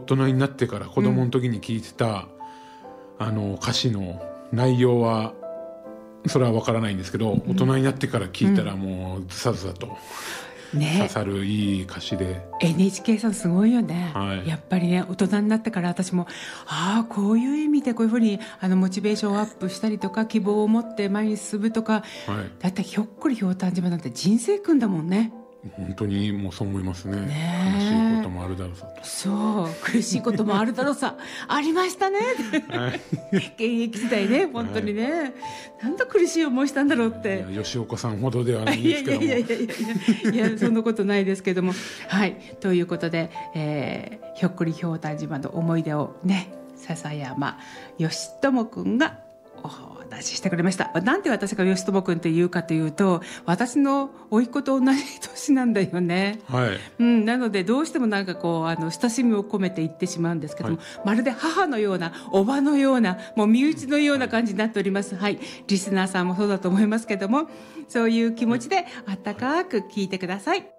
人になってから子供の時に聞いてた、歌詞の内容はそれは分からないんですけど、大人になってから聞いたらもうずさずさと刺さるいい歌詞で、 NHK さんすごいよね、やっぱりね。大人になってから私もこういう意味でこういうふうにモチベーションをアップしたりとか、希望を持って前に進むとか、だってひょっこりひょうたん島なんて人生訓だもんね。 本当にもうそう思いますね。苦しいこともあるだろうさと。 そう苦しいこともあるだろうさありましたね、現役時代ね、本当にね、なんだ苦しい思いしたんだろうって。 吉岡さんほどではないんですけども、 いやそんなことないですけども、ということで、ひょっこりひょうたん島の思い出をね、笹山義智くんがお出ししてくれました。なんで私が義智くんって言うかというと、私の甥っ子と同じ年なんだよね、なのでどうしてもなんかこう親しみを込めて言ってしまうんですけども、まるで母のようなおばのようなもう身内のような感じになっております。リスナーさんもそうだと思いますけども、そういう気持ちであったかく聞いてください。